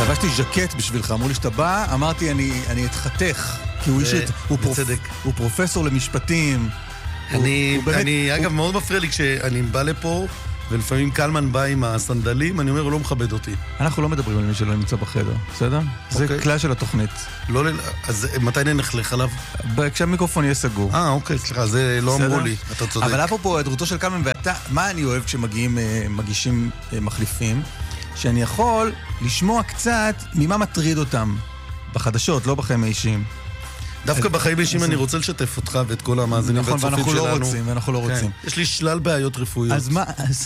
לבשתי ז'קט בשבילך, אמרו לי שאתה בא, אמרתי אני אתחתך, כי הוא אישית, הוא פרופסור למשפטים. אני אגב מאוד מפריע לי כשאני בא לפה, ולפעמים קלמן בא עם הסנדלים, אני אומר, הוא לא מכבד אותי. אנחנו לא מדברים על מי שלא נמצא בחדר, בסדר? זה כלל של התוכנית. אז מתי נלך עליו? כשהמיקרופון יהיה סגור. אוקיי, סליחה, זה לא אמרו לי, אתה צודק. אבל אפרופו הדרותו של קלמן, ואתה, מה אני אוהב כשמגיעים מגישים מחליפים? שאני יכול לשמוע קצת ממה מטריד אותם בחדשות, לא בחיים האישיים. דווקא בחיים האישיים אני רוצה לשתף אותך ואת כל המאזינים והצופים שלנו. ואנחנו לא רוצים. יש לי שלל בעיות רפואיות. אז מה,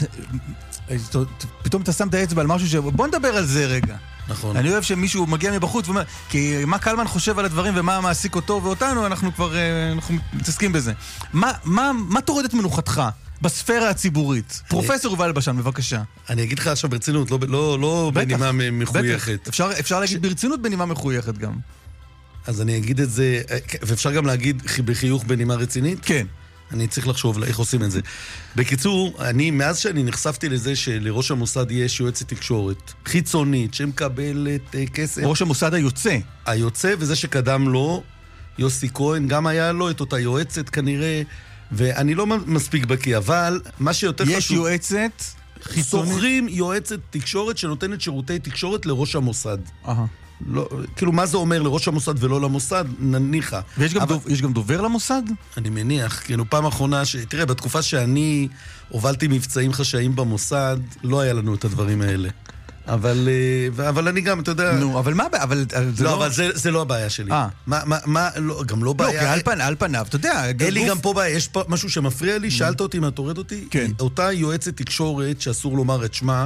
פתאום אתה שם את האצבע על משהו בוא נדבר על זה רגע. נכון. אני אוהב שמישהו מגיע מבחוץ ואומר, כי מה קלמן חושב על הדברים ומה מעסיק אותו ואותנו, אנחנו כבר מתעסקים בזה. מה תוריד את מנוחתך בספירה הציבורית? פרופסור יובל אלבשן, בבקשה. אני אגיד לך עכשיו ברצינות, לא בנימה מחויכת. אפשר להגיד ברצינות בנימה מחויכת גם. אז אני אגיד את זה, ואפשר גם להגיד בחיוך בנימה רצינית? כן. אני צריך לחשוב איך עושים את זה. בקיצור, מאז שאני נחשפתי לזה שלראש המוסד יש יועצת תקשורת חיצונית שמקבלת כסף. ראש המוסד היוצא. היוצא, וזה שקדם לו, יוסי כהן, גם היה לו את אותה יועצת כנראה, ואני לא מספיק בקיא, אבל מה שיותר חשוב... יש יועצת חיצונית? סוחרים יועצת תקשורת שנותנת שירותי תקשורת לראש המוסד. לא, כאילו מה זה אומר לראש המוסד ולא למוסד, נניחה. ויש גם דובר למוסד? אני מניח, כאילו פעם האחרונה תראה, בתקופה שאני הובלתי מבצעים חשאיים במוסד, לא היה לנו את הדברים האלה. אבל אני גם, אתה יודע... נו, אבל מה הבעיה? אבל זה לא הבעיה שלי. גם לא בעיה... לא, כי על פניו, אתה יודע... אלי, גם פה בעיה, יש פה משהו שמפריע לי, שאלת אותי מה תורד אותי? כן. אותה יועצת תקשורת, שאסור לומר את שמה,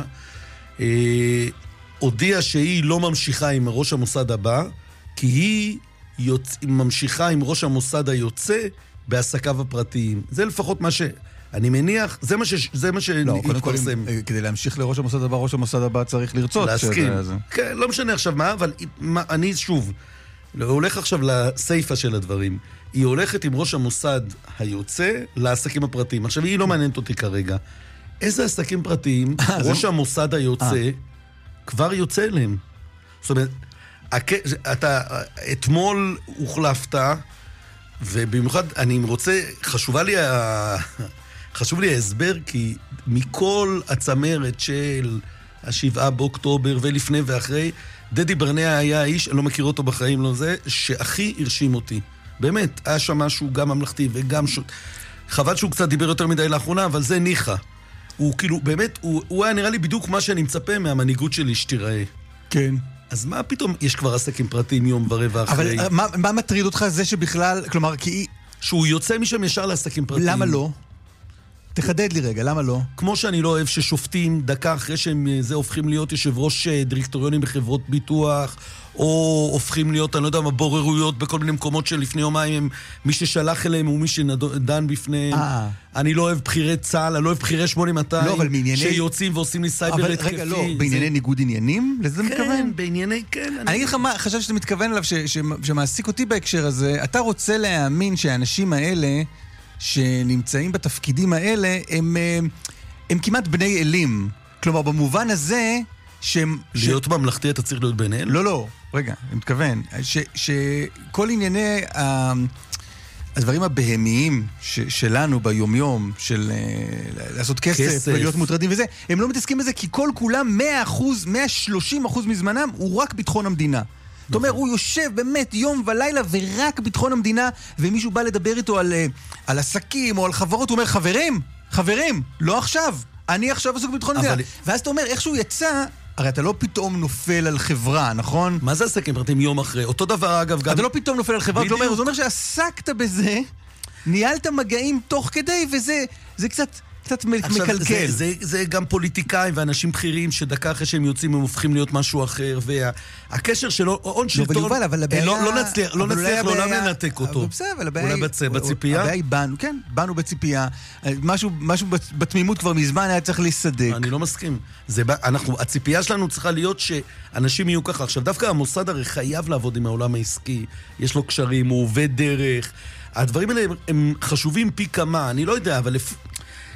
הודיעה שהיא לא ממשיכה עם ראש המוסד הבא, כי היא ממשיכה עם ראש המוסד היוצא בעסקיו הפרטיים. זה לפחות מה אני מניח, זה מה שנתפרסם. כדי להמשיך לראש המוסד הבא, ראש המוסד הבא צריך לרצות. להסכים. כן, לא משנה עכשיו מה, אבל אני שוב, הולך עכשיו לסייפה של הדברים. היא הולכת עם ראש המוסד היוצא לעסקים הפרטיים. עכשיו, היא לא מעניינת אותי כרגע. איזה עסקים פרטיים ראש המוסד היוצא כבר יוצא אליהם? זאת אומרת, אתה אתמול הוחלפת, ובמיוחד אני רוצה, חשוב לי ההסבר, כי מכל הצמרת של ה7 באוקטובר ולפני ואחרי, דדי ברנע היה האיש, אני לא מכיר אותו בחיים, לא זה, שהכי הרשים אותי. באמת, היה שם משהו גם ממלכתי וגם חבל שהוא קצת דיבר יותר מדי לאחרונה, אבל זה ניחה. הוא כאילו, באמת, הוא היה נראה לי בדיוק מה שאני מצפה מהמנהיגות שלי שתיראה. כן. אז מה פתאום יש כבר עסקים פרטיים יום ורבע אחרי? אבל מה מטריד אותך זה שבכלל, כלומר, כי... שהוא יוצא משם ישר לעסקים פרטיים. למה לא? תחדד לי רגע, למה לא? כמו שאני לא אוהב ששופטים דקה אחרי שהם הופכים להיות יושב ראש דירקטוריונים בחברות ביטוח, או הופכים להיות, אני לא יודע, בוררויות בכל מיני מקומות שלפני יומיים, מי ששלח אליהם הוא מי שדן בפניהם. אני לא אוהב בחירי צה"ל, אני לא אוהב בחירי 8200, לא, אבל מענייני... שיוצאים ועושים לי סייבר התקפי. אבל רגע, לא, בענייני ניגוד עניינים? לזה אתה מתכוון? כן, בענייני, כן. אני אגיד לך מה, חשב שאתה מתכוון אליו, שמעסיק אותי בהקשר הזה, אתה רוצה להאמין שהאנשים האלה, שנמצאים בתפקידים האלה, הם כמעט בני אלים. כלומר, במובן הזה, להיות ממלכתי אתה צריך להיות ביניהם? לא, רגע, אני מתכוון. שכל ענייני הדברים הבהמיים שלנו ביומיום, של לעשות כסף ולהיות מוטרדים וזה, הם לא מתעסקים בזה כי כל כולם 100%, 130% מזמנם הוא רק ביטחון המדינה. זאת אומרת, הוא יושב באמת יום ולילה ורק ביטחון המדינה, ומישהו בא לדבר איתו על עסקים או על חברות, הוא אומר, חברים, לא עכשיו. אני עכשיו עסוק בביטחון המדינה. ואז אתה אומר, איכשהו יצא, הרי אתה לא פתאום נופל על חברה, נכון? מה זה עסקים פרטיים יום אחרי? אותו דבר אגב גם... אתה לא פתאום נופל על חברה, זה אומר שעסקת בזה, ניהלת מגעים תוך כדי, וזה קצת מקלקל. זה גם פוליטיקאים ואנשים בכירים שדקה אחרי שהם יוצאים הם הופכים להיות משהו אחר, והקשר שלו, הון שלטון, לא נצליח לעולם לנתק אותו. אולי בציפייה? הבעיה היא באנו בציפייה, משהו בתמימות כבר מזמן היה צריך להסדק. אני לא מסכים. הציפייה שלנו צריכה להיות שאנשים יהיו ככה. עכשיו דווקא המוסד הרי חייב לעבוד עם העולם העסקי, יש לו קשרים, הוא עובד דרך, הדברים האלה הם חשובים פי כמה, אני לא יודע, אבל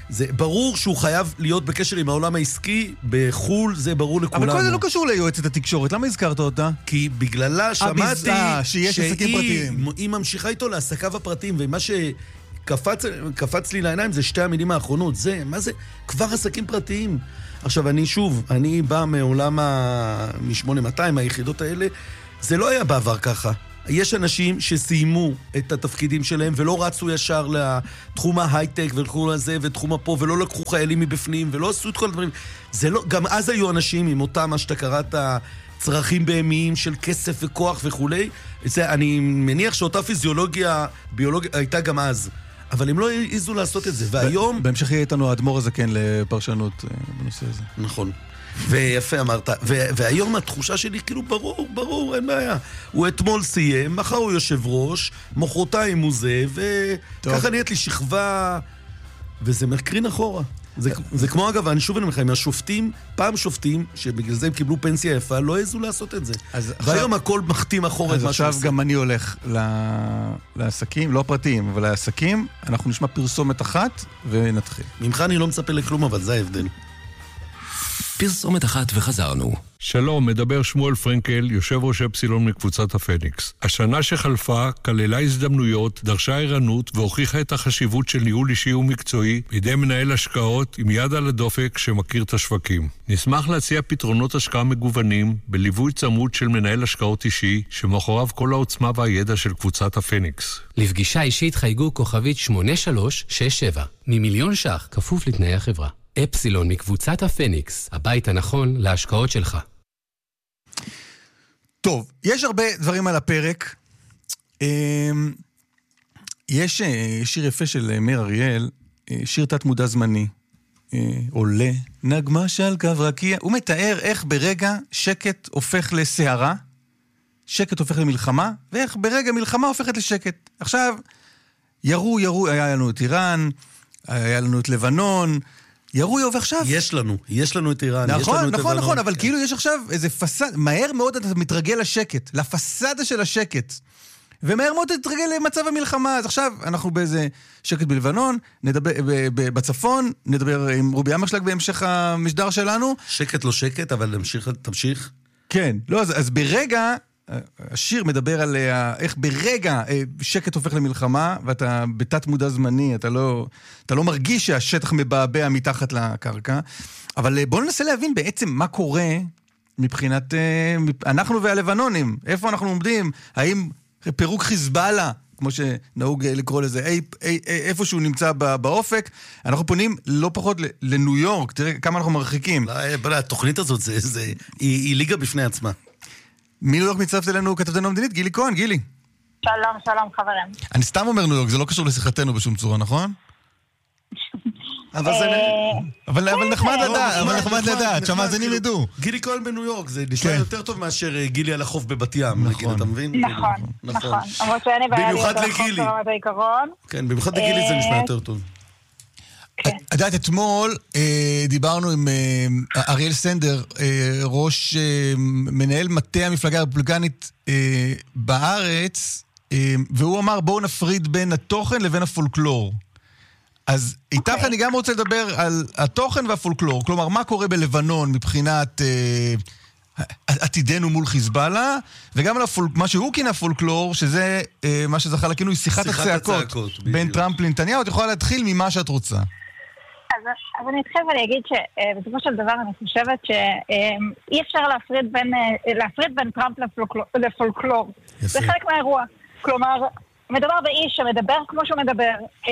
זה ברור שהוא חייב להיות בקשר עם העולם העסקי, בחול זה ברור לכולנו. אבל כל זה לא קשור ליועצת התקשורת, למה הזכרת אותה? כי בגללה שמעתי שיש עסקים פרטיים. היא ממשיכה איתו לעסקיו הפרטיים, ומה שקפץ לי לעיניים זה שתי המילים האחרונות, מה זה? כבר עסקים פרטיים. עכשיו אני בא מעולם מ-8200, היחידות האלה, זה לא היה בעבר ככה. יש אנשים שסיימו את התפקידים שלהם ולא רצו ישר לתחום ההייטק ולתחום הזה ותחום הפה ולא לקחו חיילים מבפנים ולא עשו את כל הדברים. זה לא, גם אז היו אנשים עם אותם מה שאתה קראת צרכים בהמיים של כסף וכוח וכולי. אני מניח שאותה פיזיולוגיה ביולוגיה הייתה גם אז. אבל הם לא העיזו לעשות את זה. והיום... בהמשך יהיה איתנו האדמו"ר הזה כן לפרשנות בנושא הזה. נכון. ויפה אמרת. והיום התחושה שלי כאילו ברור, אין בעיה. הוא אתמול סיים, מחר הוא יושב ראש, מחרתיים הוא זה, וככה נהיית לי שכבה, וזה מקרין אחורה. זה כמו אגב, אני שוב אומר, השופטים, פעם שופטים, שבגלל זה הם קיבלו פנסיה יפה, לא העזו לעשות את זה. והיום הכל מחתים אחורה את מה שעושה. אז עכשיו גם אני הולך לעסקים, לא הפרטיים, אבל לעסקים, אנחנו נשמע פרסומת אחת ונתחיל. ממך אני לא מצפה לכלום, אבל זה ההבדל. פרסומת אחת וחזרנו. שלום, מדבר שמואל פרנקל, יושב ראש אפסילון מקבוצת הפניקס. השנה שחלפה כללה הזדמנויות, דרשה ערנות והוכיחה את החשיבות של ניהול אישי ומקצועי בידי מנהל השקעות עם יד על הדופק שמכיר את השווקים. נשמח להציע פתרונות השקעה מגוונים בליווי צמוד של מנהל השקעות אישי שמאחוריו כל העוצמה והידע של קבוצת הפניקס. לפגישה אישית חייגו כוכבית 8367 ממיליון ש"ח כפוף לתנאי החברה. אפסילון מקבוצת הפניקס, הבית הנכון להשקעות שלך. טוב, יש הרבה דברים על הפרק. יש שיר יפה של מאיר אריאל, שיר תת מודע זמני. עולה, נגמש על קו רקיע. הוא מתאר איך ברגע שקט הופך לסערה, שקט הופך למלחמה, ואיך ברגע מלחמה הופכת לשקט. עכשיו, ירו, היה לנו את איראן, היה לנו את לבנון, ירו ועכשיו... יש לנו את איראן, יש לנו את לבנון. נכון, אבל כאילו יש עכשיו איזה פסד, מהר מאוד אתה מתרגל לשקט, לפסדה של השקט, ומהר מאוד אתה תתרגל למצב המלחמה. אז עכשיו אנחנו באיזה שקט בלבנון, נדבר בצפון, נדבר עם רובי אמרשלג בהמשך המשדר שלנו. שקט לא שקט, אבל תמשיך. כן, לא, אז ברגע... השיר מדבר על איך ברגע שקט הופך למלחמה, ואתה בתת מודע זמני, אתה לא מרגיש שהשטח מבעבע מתחת לקרקע. אבל בואו ננסה להבין בעצם מה קורה מבחינת אנחנו והלבנונים. איפה אנחנו עומדים? האם פירוק חיזבאללה, כמו שנהוג לקרוא לזה, איפה שהוא נמצא באופק, אנחנו פונים לא פחות לניו יורק, תראה כמה אנחנו מרחיקים. התוכנית הזאת היא ליגה בפני עצמה. מניו יורק מצטרפת אלינו כתבתנו המדינית, גילי כהן, גילי. שלום חברים. אני סתם אומר ניו יורק, זה לא קשור לשיחתנו בשום צורה, נכון? אבל נחמד לדעת, שהמאזינים ידעו. גילי כהן בניו יורק, זה נשמע יותר טוב מאשר גילי על החוף בבת ים, נגיד, אתה מבין? נכון. למרות שאני בעיה להיות על החוף ברמת העיקרון. כן, במיוחד לגילי זה נשמע יותר טוב. את יודעת, אתמול דיברנו עם אריאל סנדר, ראש מנהל מטה המפלגה הרפובליקנית בארץ, והוא אמר בואו נפריד בין התוכן לבין הפולקלור. אז איתך אני גם רוצה לדבר על התוכן והפולקלור, כלומר מה קורה בלבנון מבחינת עתידנו מול חיזבאללה, וגם על מה שהוא כינה פולקלור, שזה מה שזכה לכינוי שיחת הצעקות בין טראמפ לנתניהו. את יכולה להתחיל ממה שאת רוצה. אז אני אתחיל ואני אגיד שבסופו של דבר אני חושבת שאי אפשר להפריד בין טראמפ לפולקלור. זה חלק מהאירוע. כלומר, מדבר באיש שמדבר כמו שהוא מדבר.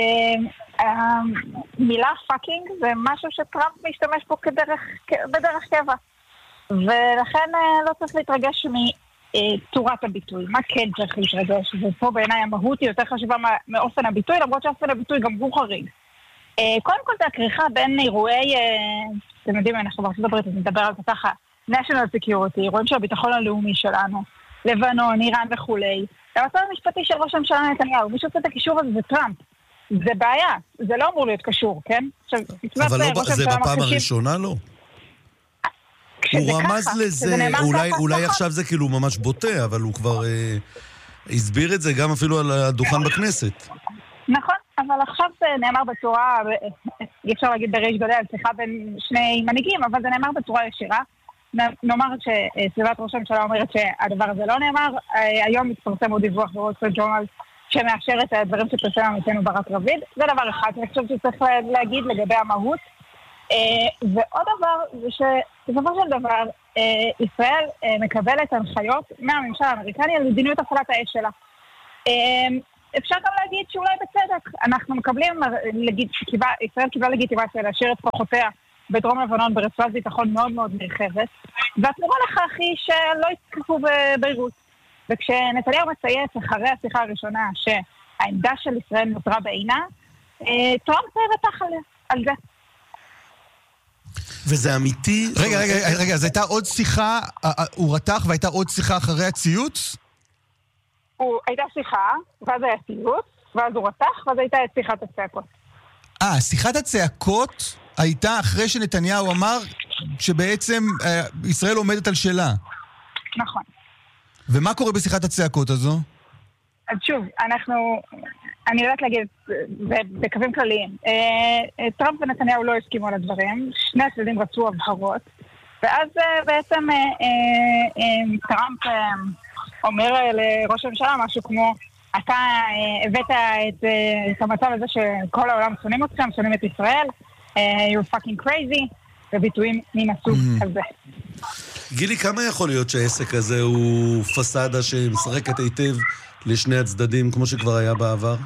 המילה פאקינג זה משהו שטראמפ משתמש פה בדרך קבע. ולכן לא צריך להתרגש מתורת הביטוי. מה כן צריך להתרגש? ופה בעיניי המהות היא יותר חשובה מאופן הביטוי, למרות שאופן הביטוי גם הוא חריג. קודם כל זה הכריכה בין אירועי, אתם יודעים, אנחנו בארצות הברית, נדבר על זה ככה, national security, אירועים של הביטחון הלאומי שלנו, לבנון, איראן וכולי, למצב המשפטי של ראש הממשלה נתניהו. מי שעושה את הקישור הזה זה טראמפ. זה בעיה, זה לא אמור להיות קשור, כן? אבל זה בפעם הראשונה לא. הוא רמז לזה, אולי עכשיו זה כאילו ממש בוטה, אבל הוא כבר הסביר את זה גם אפילו על הדוכן בכנסת. נכון, אבל עכשיו זה נאמר בצורה, אי אפשר להגיד בריש גדול, שיחה בין שני מנהיגים, אבל זה נאמר בצורה ישירה. נאמר שסביבת ראש הממשלה אומרת שהדבר הזה לא נאמר. היום מתפרסם עוד דיווח בוול סטריט ג'ורנל שמאשר את הדברים שפרסם עמיתנו ברק רביד. זה דבר אחד, אני חושבת שצריך להגיד לגבי המהות. ועוד דבר זה שבסופו של דבר ישראל מקבלת הנחיות מהממשל האמריקני על מדיניות הפעלת האש שלה. אפשר גם להגיד שאולי בצדק, אנחנו מקבלים, ישראל קיבלה לגיטימציה להשאיר את כוחותיה בדרום לבנון ברצועת ביטחון מאוד מאוד נרחבת, והתמורה לכך היא שלא יתקפו בביירות. וכשנתניהו מצייץ אחרי השיחה הראשונה שהעמדה של ישראל נותרה בעינה, טראמפ רתח על זה. וזה אמיתי? רגע, אז הייתה עוד שיחה, הוא רתח והייתה עוד שיחה אחרי הציוץ? הייתה שיחה, ואז היה ציוץ, ואז הוא רתח, ואז הייתה את שיחת הצעקות. שיחת הצעקות הייתה אחרי שנתניהו אמר שבעצם ישראל עומדת על שלה. נכון. ומה קורה בשיחת הצעקות הזו? אז שוב, אני יודעת להגיד בקווים כלליים, טראמפ ונתניהו לא הסכימו על הדברים, שני הצדדים רצו הבהרות, ואז בעצם טראמפ אומר לראש הממשלה משהו כמו, אתה הבאת את המצב הזה שכל העולם שונאים אתכם, שונאים את ישראל, you're fucking crazy, וביטויים מן הסוג הזה. גילי, כמה יכול להיות שהעסק הזה הוא פסאדה שמשחקת היטב לשני הצדדים, כמו שכבר היה בעבר?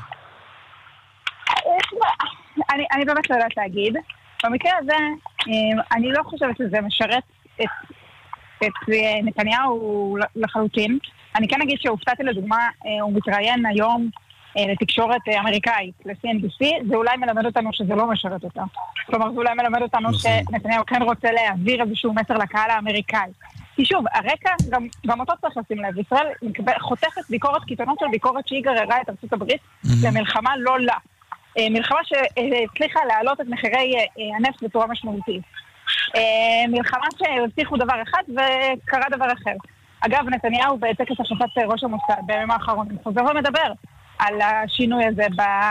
אני באמת לא יודעת להגיד. במקרה הזה, אני לא חושבת שזה משרת את נתניהו לחלוטין. אני כן אגיד שהופתעתי לדוגמה, הוא מתראיין היום לתקשורת אמריקאית, ל-CNBC, זה אולי מלמד אותנו שזה לא משרת אותה. כלומר, זה אולי מלמד אותנו שנתניהו כן רוצה להעביר איזשהו מסר לקהל האמריקאי. כי שוב, הרקע, גם אותו צריך לשים לב, ישראל חותכת ביקורת קיתונות של ביקורת שהיא גררה את ארצות הברית למלחמה לא לה. מלחמה שהצליחה להעלות את מחירי הנפט בצורה משמעותית. מלחמה שהבטיחו דבר אחד וקרה דבר אחר. אגב, נתניהו בטקס החלפת ראש המוסד בימים האחרונים חוזר ומדבר על השינוי הזה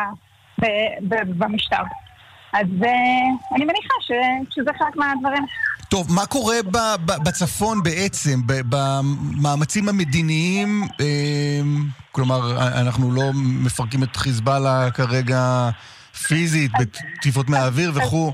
במשטר. אז אני מניחה שזה חלק מהדברים. טוב, מה קורה בצפון בעצם, במאמצים המדיניים? כלומר, אנחנו לא מפרקים את חיזבאללה כרגע פיזית, בתקיפות מהאוויר וכו'.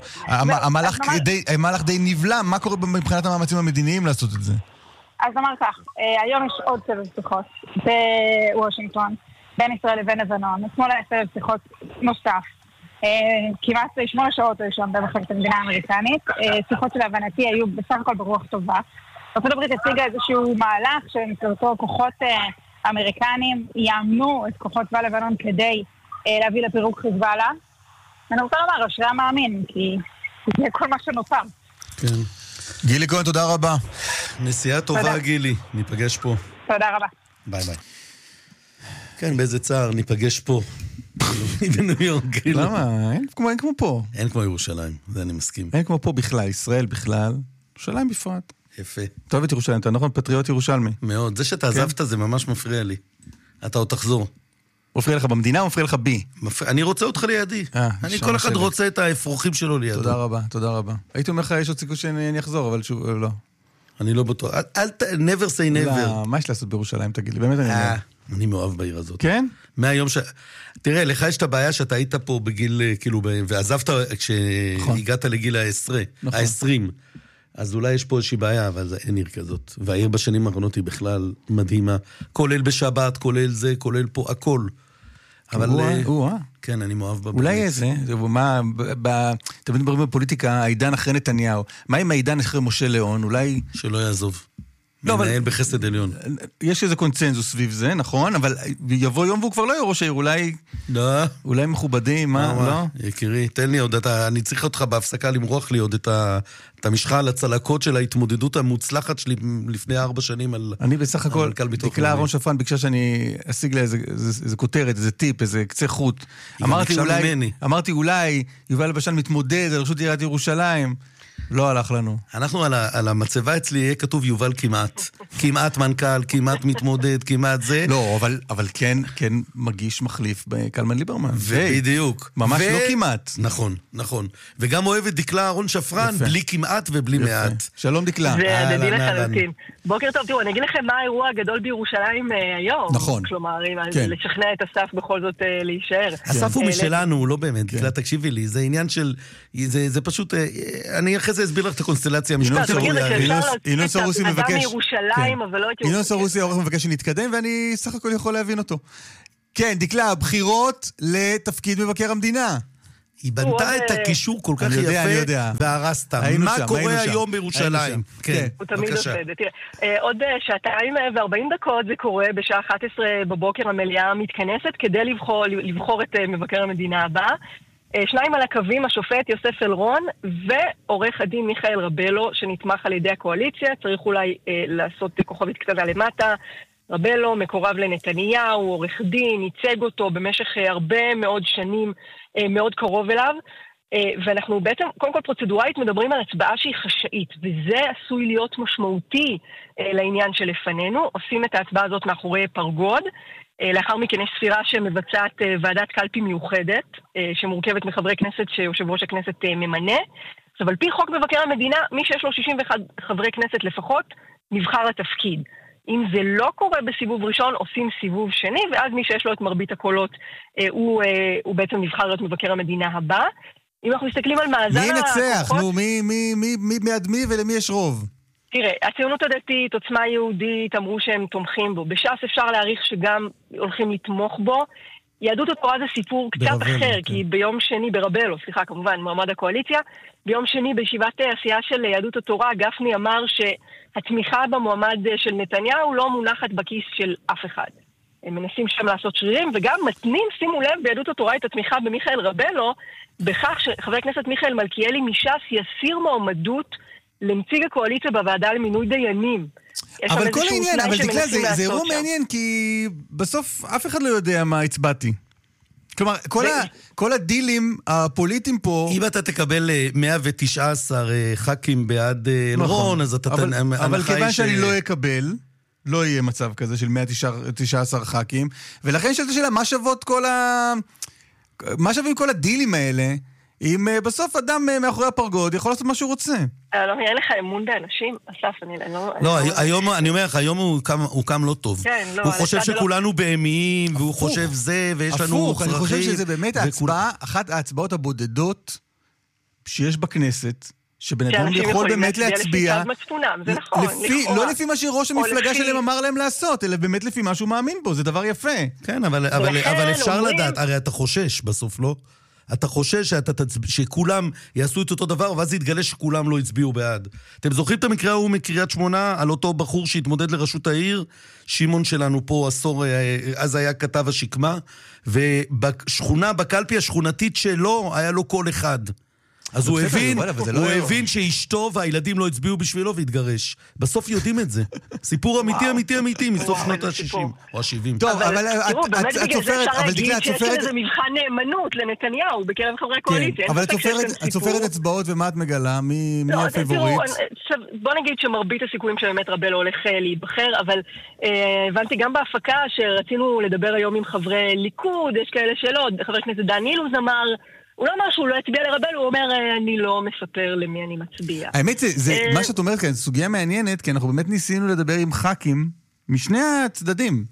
המהלך די נבלם. מה קורה מבחינת המאמצים המדיניים לעשות את זה? אז אמר כך, היום יש עוד סבב שיחות בוושינגטון, בין ישראל לבין לבנון. אתמול היה סבב שיחות נוסף. כמעט 8 שעות ראשון במחלקת המדינה האמריקנית. שיחות שלהבנתי היו בסך הכל ברוח טובה. ארצות הברית הציגה איזשהו מהלך שבמסגרתו כוחות אמריקנים יאמנו את כוחות צבא לבנון כדי להביא לפירוק חיזבאללה. אני רוצה לומר, אשרי המאמין, כי זה כל מה שנותר. כן. גילי כהן, תודה רבה. נסיעה טובה, גילי. ניפגש פה. תודה רבה. ביי ביי. כן, באיזה צער, ניפגש פה. בניו יורק. למה? אין כמו פה. אין כמו ירושלים, זה אני מסכים. אין כמו פה בכלל, ישראל בכלל, ירושלים בפרט. יפה. טוב את ירושלים, אתה נכון פטריוט ירושלמי. מאוד, זה שאתה עזבת זה ממש מפריע לי. אתה עוד תחזור. מפריע לך במדינה או מפריע לך בי? אני רוצה אותך לידי. אני כל אחד רוצה את האפרוחים שלו לידו. תודה רבה, תודה רבה. הייתי אומר לך, יש עוד סיכוי שאני אחזור, אבל שוב, לא. אני לא בטוח. never say never. לא, מה יש לעשות בירושלים, תגיד לי? באמת אני לא. אני מאוהב בעיר הזאת. כן? מהיום תראה, לך יש את הבעיה שאתה היית פה בגיל, כאילו, ועזבת כשהגעת לגיל ה-20. אז אולי יש פה איזושהי בעיה, אבל אין עיר כזאת. והעיר בשנים האחרונות היא בכלל מדהימה. כולל בשבת, כולל זה, כולל פה, הכל. אבל... כן, אני מאוהב בבית. אולי איזה, מה, תמיד מדברים בפוליטיקה, העידן אחרי נתניהו. מה עם העידן אחרי משה ליאון? אולי... שלא יעזוב. מנהל בחסד עליון. יש איזה קונצנזוס סביב זה, נכון? אבל יבוא יום והוא כבר לא יהיה ראש העיר, אולי מכובדים, מה? לא? יקירי, תן לי עוד, אני צריך אותך בהפסקה למרוח לי עוד את המשחה על הצלקות של ההתמודדות המוצלחת שלי לפני 4 שנים על... אני בסך הכל, דקלה אהרון שפרן ביקשה שאני אשיג לה איזה כותרת, איזה טיפ, איזה קצה חוט. אמרתי אולי, יובל בשן מתמודד על רשות עיריית ירושלים. לא הלך לנו. אנחנו על המצבה אצלי יהיה כתוב יובל כמעט. כמעט מנכ"ל, כמעט מתמודד, כמעט זה. לא, אבל כן מגיש מחליף בקלמן ליברמן. בדיוק. ממש לא כמעט. נכון. וגם אוהב את דקלה אהרון שפרן, בלי כמעט ובלי מעט. שלום דקלה. זה הדדי לחלוטין. בוקר טוב, תראו, אני אגיד לכם מה האירוע הגדול בירושלים היום. נכון. כלומר, לשכנע את אסף בכל זאת להישאר. אסף הוא משלנו, הוא לא באמת. דקלה, תקשיבי לי, זה עניין של... זה פשוט... אני אחרי זה אסביר לך את הקונסטלציה המשפטית. ינון סרוסי מבקש... אדם מירושלים, אבל לא את ירושלים. ינון סרוסי העורך מבקש שנתקדם, ואני סך הכל יכול להבין אותו. כן, דקלה, בחירות לתפקיד מבקר המדינה. היא בנתה את הקישור כל כך יפה, והרסת. מה קורה היום בירושלים? הוא תמיד עושה את זה. תראה, עוד 2:40 זה קורה, בשעה 11 בבוקר המליאה מתכנסת כדי לבחור את מבקר המדינה הבא. שניים על הקווים, השופט יוסף אלרון ועורך הדין מיכאל רבלו, שנתמך על ידי הקואליציה. צריך אולי לעשות כוכבית קטנה למטה. רבלו מקורב לנתניהו, עורך דין, ייצג אותו במשך הרבה מאוד שנים, מאוד קרוב אליו, ואנחנו בעצם, קודם כל פרוצדורלית, מדברים על הצבעה שהיא חשאית, וזה עשוי להיות משמעותי לעניין שלפנינו. עושים את ההצבעה הזאת מאחורי פרגוד, לאחר מכן יש ספירה שמבצעת ועדת קלפי מיוחדת, שמורכבת מחברי כנסת שיושב ראש הכנסת ממנה. עכשיו, על פי חוק מבקר המדינה, מי שיש לו 61 חברי כנסת לפחות, נבחר לתפקיד. אם זה לא קורה בסיבוב ראשון, עושים סיבוב שני, ואז מי שיש לו את מרבית הקולות, הוא בעצם נבחר להיות מבקר המדינה הבא. אם אנחנו מסתכלים על מאזן... מי ינצח? נו, מי בעד מי ולמי יש רוב? תראה, הציונות הדתית, עוצמה יהודית, אמרו שהם תומכים בו. בש"ס אפשר להעריך שגם הולכים לתמוך בו. יהדות התורה זה סיפור קצת אחר, כי ביום שני, ברבלו, סליחה, כמובן, מועמד הקואליציה, ביום שני בישיבת הסיעה של יהדות התורה, גפני אמר שהתמיכה במועמד של נתניהו לא מונחת בכיס של אף אחד. הם מנסים שם לעשות שרירים, וגם מתנים, שימו לב, ביהדות התורה את התמיכה במיכאל רבלו, בכך שחבר הכנסת מיכאל מלכיאלי מש"ס יסיר מועמדות לנציג הקואליציה בוועדה למינוי דיינים. אבל כל העניין, אבל דקלה, זה אירוע מעניין, כי בסוף אף אחד לא יודע מה הצבעתי. כלומר, כל הדילים הפוליטיים פה... אם אתה תקבל 119 ח"כים בעד אלרון, אז אתה... אבל כיוון שאני לא אקבל, לא יהיה מצב כזה של 119 ח"כים, ולכן שאלת השאלה, מה שווים כל הדילים האלה, אם בסוף אדם מאחורי הפרגוד יכול לעשות מה שהוא רוצה? לא, אין לך אמון באנשים, אסף, אני לא... לא, היום, אני אומר לך, היום הוא קם לא טוב. הוא חושב שכולנו בהמיים, והוא חושב זה, ויש לנו מוכרחים. אני חושב שזה באמת אחת ההצבעות הבודדות שיש בכנסת, שבן אדם יכול באמת להצביע, זה נכון, לא לפי מה שראש המפלגה שלהם אמר להם לעשות, אלא באמת לפי מה שהוא מאמין בו, זה דבר יפה. כן, אבל אפשר לדעת, הרי אתה חושש בסוף, לא? אתה חושש שכולם יעשו את אותו דבר, ואז יתגלה שכולם לא הצביעו בעד. אתם זוכרים את המקרה ההוא מקריית שמונה, על אותו בחור שהתמודד לראשות העיר? שמעון שלנו פה עשור, אז היה כתב השקמה, ובשכונה, בקלפי השכונתית שלו, היה לו כל אחד. אז הוא הבין שאשתו והילדים לא הצביעו בשבילו והתגרש. בסוף יודעים את זה. סיפור אמיתי מסוף שנות ה-60 או ה-70. טוב, אבל את סופרת, אבל דקלה, את סופרת... יש איזה מבחן נאמנות לנתניהו בקרב חברי קואליציה. אבל את סופרת אצבעות ומה את מגלה? מי הפייבוריט? בוא נגיד שמרבית הסיכויים שבאמת רבלו הולך להיבחר, אבל הבנתי גם בהפקה שרצינו לדבר היום עם חברי ליכוד, יש כאלה שאלות, חבר הכנסת דן אילוז אמר, הוא לא אמר שהוא לא הצביע לרבל, הוא אומר, אני לא מספר למי אני מצביע. האמת, מה שאת אומרת כאן, זו סוגיה מעניינת, כי אנחנו באמת ניסינו לדבר עם ח"כים משני הצדדים.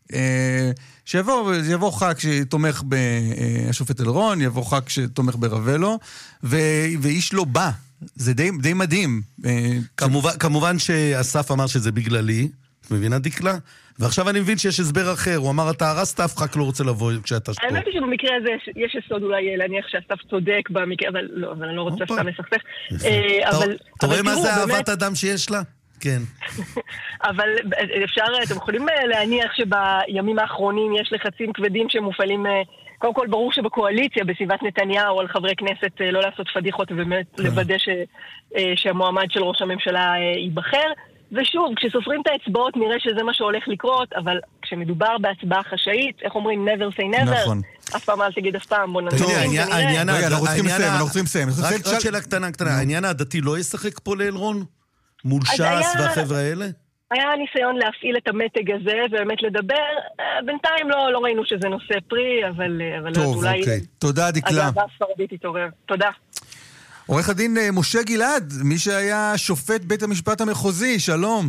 שיבוא ח"כ שתומך בשופט אלרון, יבוא ח"כ שתומך ברבלו, ואיש לא בא. זה די מדהים. כמובן שאסף אמר שזה בגללי, את מבינה דקלה? ועכשיו אני מבין שיש הסבר אחר, הוא אמר, אתה הרסת, אף אחד לא רוצה לבוא כשאתה פה. האמת היא שבמקרה הזה יש יסוד אולי להניח שאסף צודק במקרה, אבל אני לא רוצה סתם לסכסך. אתה רואה מה זה אהבת אדם שיש לה? כן. אבל אתם יכולים להניח שבימים האחרונים יש לחצים כבדים שמופעלים, קודם כל ברור שבקואליציה, בסביבת נתניהו, על חברי כנסת לא לעשות פדיחות ובאמת לוודא שהמועמד של ראש הממשלה ייבחר. ושוב, כשסופרים את האצבעות נראה שזה מה שהולך לקרות, אבל כשמדובר בהצבעה חשאית, איך אומרים, never say never, נכון. אף פעם אל תגיד אף פעם, בוא ננסים, אנחנו צריכים לסיים. רק שאלה קטנה, העניין הדתי לא ישחק פה לאלרון? מול ש"ס והחבר'ה האלה? היה ניסיון להפעיל את המתג הזה ובאמת לדבר. בינתיים לא ראינו שזה נושא פרי, אבל טוב, אולי... אוקיי. תודה, דקלה. הגאווה הספרדית התעורר. תודה. עורך הדין משה גלעד, מי שהיה שופט בית המשפט המחוזי, שלום.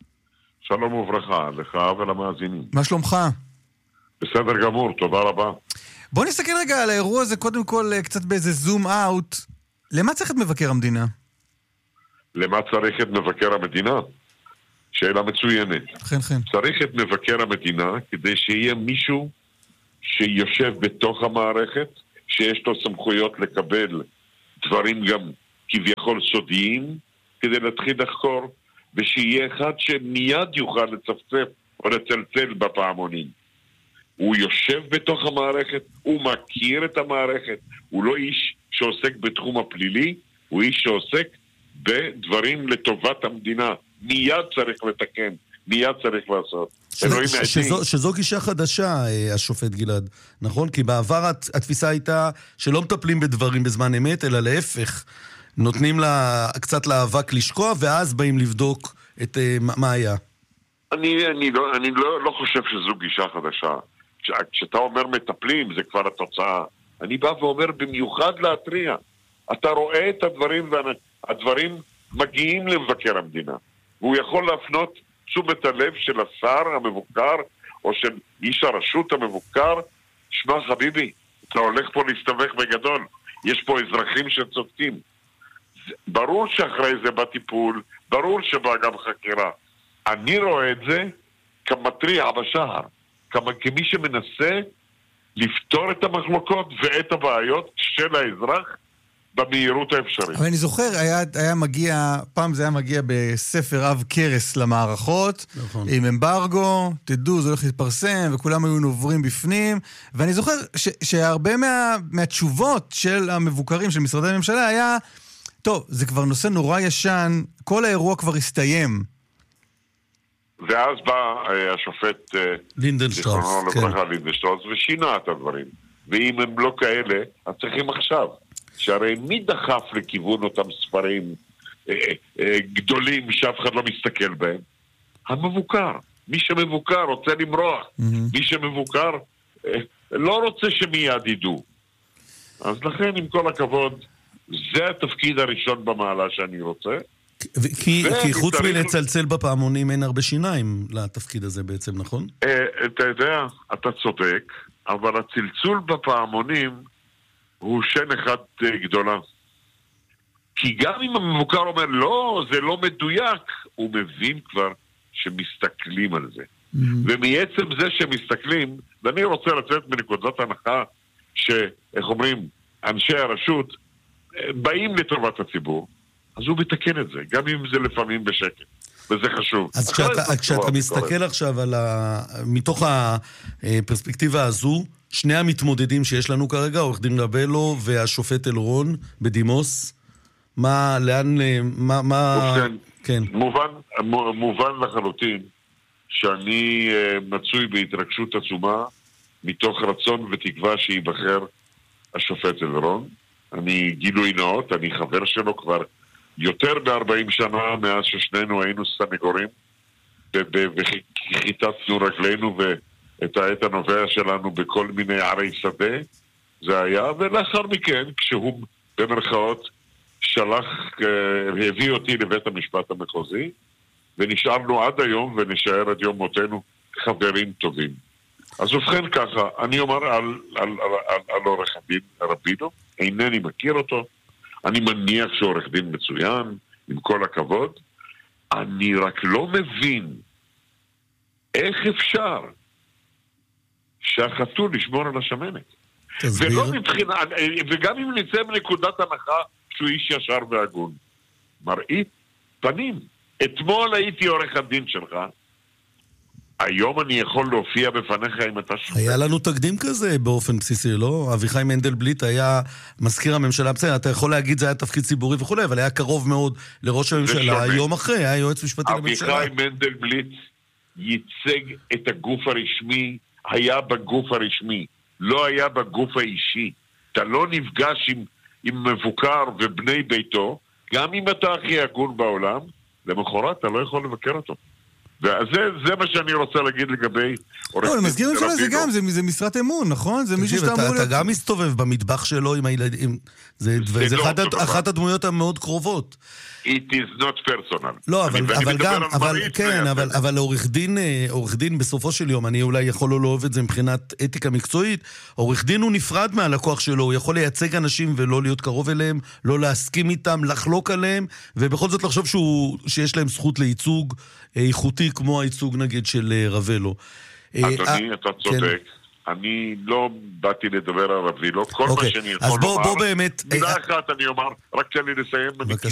שלום וברכה, לך ולמאזינים. מה שלומך? בסדר גמור, תודה רבה. בוא נסתכל רגע על האירוע הזה, קודם כל קצת באיזה זום אאוט. למה צריך את מבקר המדינה? למה צריך את מבקר המדינה? שאלה מצוינת. כן. צריך את מבקר המדינה כדי שיהיה מישהו שיושב בתוך המערכת, שיש לו סמכויות לקבל דברים גם כביכול סודיים, כדי להתחיל לחקור, ושיהיה אחד שמיד יוכל לצפצף או לצלצל בפעמונים. הוא יושב בתוך המערכת, הוא מכיר את המערכת, הוא לא איש שעוסק בתחום הפלילי, הוא איש שעוסק בדברים לטובת המדינה. מיד צריך לתקן, מיד צריך לעשות. שזו גישה חדשה, השופט גלעד, נכון? כי בעבר התפיסה הייתה שלא מטפלים בדברים בזמן אמת, אלא להפך, נותנים לה קצת לאבק לשקוע, ואז באים לבדוק את מה היה. אני לא חושב שזו גישה חדשה. כשאתה אומר מטפלים, זה כבר התוצאה. אני בא ואומר במיוחד להתריע. אתה רואה את הדברים, והדברים מגיעים למבקר המדינה. והוא יכול להפנות תשומת הלב של השר המבוקר, או של איש הרשות המבוקר. שמע חביבי, אתה הולך פה להסתבך בגדול. יש פה אזרחים שצודקים. ברור שאחרי זה בטיפול, ברור שבא גם חקירה. אני רואה את זה כמטריע בשער, כמי שמנסה לפתור את המחלוקות ואת הבעיות של האזרח במהירות האפשרית. אבל אני זוכר, היה מגיע, פעם זה היה מגיע בספר אב קרס למערכות, נכון. עם אמברגו, תדעו, זה הולך להתפרסם, וכולם היו נוברים בפנים, ואני זוכר שהרבה מהתשובות של המבוקרים של משרדי הממשלה היה, טוב, זה כבר נושא נורא ישן, כל האירוע כבר הסתיים. ואז בא השופט לינדנשטראוס, לינדנשטראוס, ושינה את הדברים. ואם הם לא כאלה, אז צריכים עכשיו. שהרי מי דחף לכיוון אותם ספרים גדולים שאף אחד לא מסתכל בהם? המבוקר. מי שמבוקר רוצה למרוח. מי שמבוקר לא רוצה שמיד ידעו. אז לכן, עם כל הכבוד, זה התפקיד הראשון במעלה שאני רוצה. כי חוץ מלצלצל בפעמונים אין הרבה שיניים לתפקיד הזה בעצם, נכון? אתה יודע, אתה צודק, אבל הצלצול בפעמונים הוא שן אחד גדולה. כי גם אם המבוקר אומר, לא, זה לא מדויק, הוא מבין כבר שמסתכלים על זה. ומעצם זה שמסתכלים, ואני רוצה לצאת מנקודת הנחה שאיך אומרים, אנשי הרשות באים לטובת הציבור, אז הוא מתקן את זה, גם אם זה לפעמים בשקט. וזה חשוב. אז כשאתה מסתכל עכשיו מתוך הפרספקטיבה הזו, שני המתמודדים שיש לנו כרגע, עורך דין רבלו והשופט אלרון בדימוס, כן. מובן לחלוטין שאני מצוי בהתרגשות עצומה מתוך רצון ותקווה שיבחר השופט אלרון. אני גילוי נאות, אני חבר שלו כבר יותר ב-40 שנה מאז ששנינו היינו סנגורים וחיטצנו רגלינו ואת העת הנובע שלנו בכל מיני ערי שדה זה היה, ולאחר מכן כשהוא במרכאות הביא אותי לבית המשפט המחוזי ונשארנו עד היום ונשאר עד יום מותנו חברים טובים. אז ובכן ככה, אני אומר על עורך הדין רבינו, אינני מכיר אותו, אני מניח שעורך דין מצוין, עם כל הכבוד, אני רק לא מבין איך אפשר שהחתול ישמור על השמנת. וגם אם נצא מנקודת הנחה שהוא איש ישר והגון. מראית פנים. אתמול הייתי עורך הדין שלך, היום אני יכול להופיע בפניך אם אתה שופט. היה לנו תקדים כזה באופן בסיסי, לא? אביחי מנדלבליט היה מזכיר הממשלה, בסדר, אתה יכול להגיד זה היה תפקיד ציבורי וכו', אבל היה קרוב מאוד לראש הממשלה, יום אחרי, היה יועץ משפטי לממשלה. אביחי מנדלבליט ייצג את הגוף הרשמי, היה בגוף הרשמי, לא היה בגוף האישי. אתה לא נפגש עם מבוקר ובני ביתו, גם אם אתה הכי הגון בעולם, למחרת אתה לא יכול לבקר אותו. וזה מה שאני רוצה להגיד לגבי... לא, למזכיר הממשלה זה גם, זה משרת אמון, נכון? זה מישהו שאתה אמור... אתה גם מסתובב במטבח שלו עם הילדים, זה אחת הדמויות המאוד קרובות. It is not personal. לא, אבל עורך דין בסופו של יום, אני אולי יכול לא אוהב את זה מבחינת אתיקה מקצועית, עורך דין הוא נפרד מהלקוח שלו, הוא יכול לייצג אנשים ולא להיות קרוב אליהם, לא להסכים איתם, לחלוק עליהם, ובכל זאת לחשוב שיש להם זכות לייצוג איכותי כמו הייצוג נגיד של רבלו. אדוני, אתה צודק. אני לא באתי לדבר ערבי, לא כל מה שאני יכול לומר. אז בוא באמת... מילה אחת אני אומר, רק תן לי לסיים.